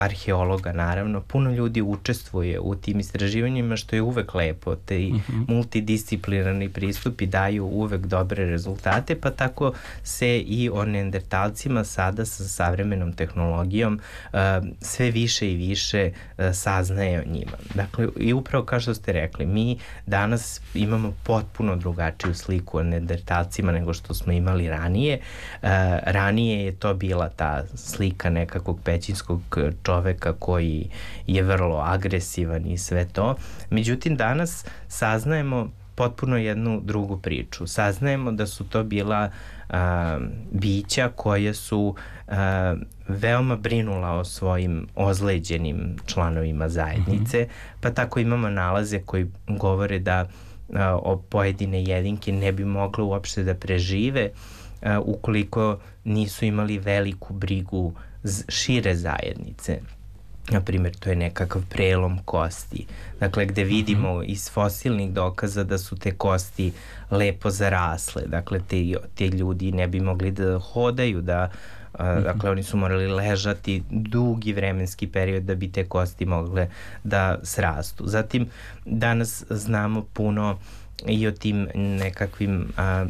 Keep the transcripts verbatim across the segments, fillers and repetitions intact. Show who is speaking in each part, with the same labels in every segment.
Speaker 1: arheologa naravno, puno ljudi učestvuje u tim istraživanjima, što je uvek lepo. Te uh-huh. multidisciplinarni pristupi daju uvek dobre rezultate, pa tako se i o neandertalcima sada sa savremenom tehnologijom uh, sve više i više uh, saznaje o njima. Dakle, i upravo kao što ste rekli, mi danas imamo potpuno drugačiju sliku o neandertalcima nego što smo imali ranije. Uh, ranije je to bila ta slika nekakvog pećinskog čoveka koji je vrlo agresivan i sve to. Međutim, danas saznajemo potpuno jednu drugu priču. Saznajemo da su to bila a, bića koje su a, veoma brinula o svojim ozleđenim članovima zajednice, mm-hmm. pa tako imamo nalaze koji govore da a, o pojedine jedinke ne bi mogle uopšte da prežive a, ukoliko nisu imali veliku brigu šire zajednice. Naprimjer, to je nekakav prelom kosti. Dakle, gde vidimo mm-hmm. iz fosilnih dokaza da su te kosti lepo zarasle. Dakle, te, te ljudi ne bi mogli da hodaju, da, mm-hmm. dakle, oni su morali ležati dugi vremenski period da bi te kosti mogle da srastu. Zatim, danas znamo puno i o tim nekakvim a,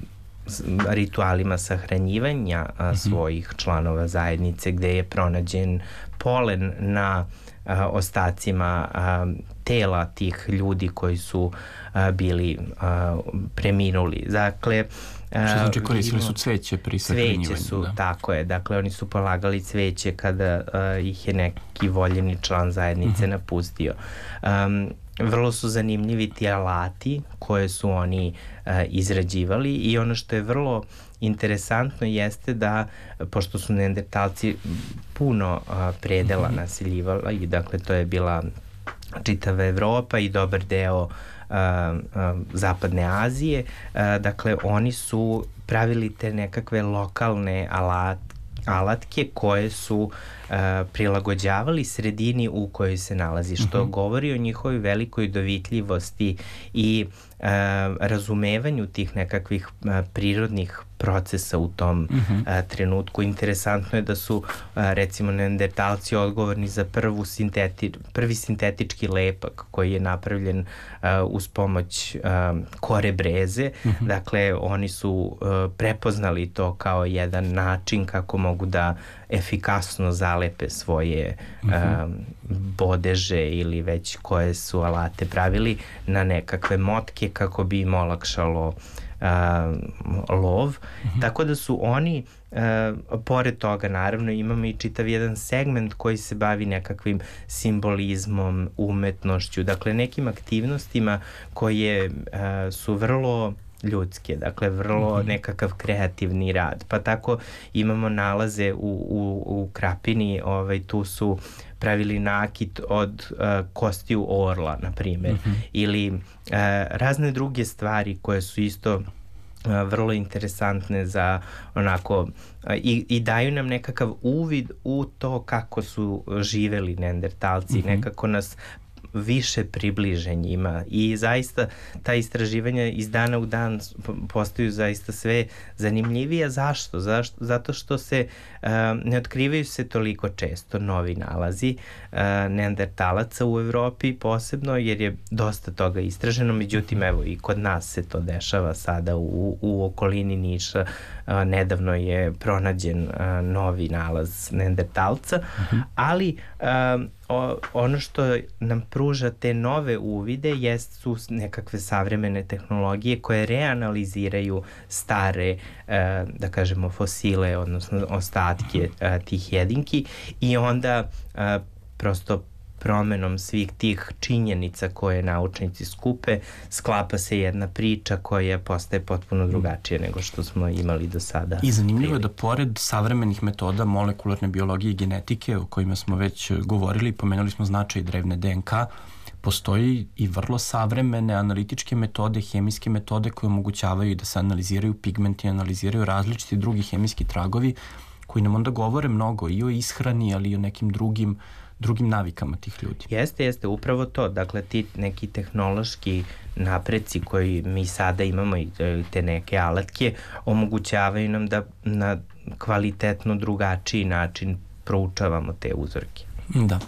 Speaker 1: ritualima sahranjivanja a, svojih članova zajednice, gde je pronađen polen na a, ostacima a, tela tih ljudi koji su a, bili a, preminuli. Dakle,
Speaker 2: što znači koristili su cveće pri sahranjivanju?
Speaker 1: Cveće su,
Speaker 2: da.
Speaker 1: Tako je. Dakle, oni su polagali cveće kada a, ih je neki voljeni član zajednice uh-huh. napustio. Um, Vrlo su zanimljivi ti alati koje su oni uh, izrađivali i ono što je vrlo interesantno jeste da, pošto su neandertalci puno uh, predela mm-hmm. naseljivala i dakle to je bila čitava Evropa i dobar deo uh, uh, Zapadne Azije, uh, dakle oni su pravili te nekakve lokalne alate alatke koje su uh, prilagođavali sredini u kojoj se nalazi, što uh-huh. govori o njihovoj velikoj dovitljivosti i uh, razumevanju tih nekakvih uh, prirodnih procesa u tom uh-huh. uh, trenutku. Interesantno je da su uh, recimo neandertalci odgovorni za prvu sinteti, prvi sintetički lepak koji je napravljen uh, uz pomoć uh, kore breze. Uh-huh. Dakle, oni su uh, prepoznali to kao jedan način kako mogu da efikasno zalepe svoje uh-huh. um, bodeže ili već koje su alate pravili na nekakve motke kako bi im olakšalo uh, lov. Uh-huh. Tako da su oni, uh, pored toga naravno imamo i čitav jedan segment koji se bavi nekakvim simbolizmom, umetnošću, dakle nekim aktivnostima koje uh, su vrlo ljudske, dakle vrlo mm-hmm. nekakav kreativni rad. Pa tako imamo nalaze u, u, u Krapini, ovaj, tu su pravili nakit od uh, kostiju orla, na primjer, mm-hmm. ili uh, razne druge stvari koje su isto uh, vrlo interesantne za onako uh, i, i daju nam nekakav uvid u to kako su živeli neandertalci, mm-hmm. nekako nas više približe njima i zaista ta istraživanja iz dana u dan postaju zaista sve zanimljivije. Zašto? Zašto? Zato što se uh, ne otkrivaju se toliko često novi nalazi uh, neandertalaca u Evropi posebno, jer je dosta toga istraženo, međutim evo i kod nas se to dešava sada u, u okolini Niša. Uh, nedavno je pronađen uh, novi nalaz neandertalca, uh-huh. ali uh, o, ono što nam pruža te nove uvide jest su nekakve savremene tehnologije koje reanaliziraju stare, uh, da kažemo, fosile, odnosno ostatke uh, tih jedinki i onda uh, prosto promenom svih tih činjenica koje naučnici skupe, sklapa se jedna priča koja postaje potpuno drugačija nego što smo imali do sada.
Speaker 2: I zanimljivo je da pored savremenih metoda molekularne biologije i genetike o kojima smo već govorili, pomenuli smo značaj drevne D N K, postoji i vrlo savremene analitičke metode, hemijske metode koje omogućavaju da se analiziraju pigmenti, analiziraju različiti drugi hemijski tragovi koji nam onda govore mnogo i o ishrani, ali i o nekim drugim drugim navikama tih ljudi.
Speaker 1: Jeste, jeste, upravo to. Dakle, ti neki tehnološki napreci koji mi sada imamo i te neke alatke omogućavaju nam da na kvalitetno drugačiji način proučavamo te uzorke.
Speaker 2: Da.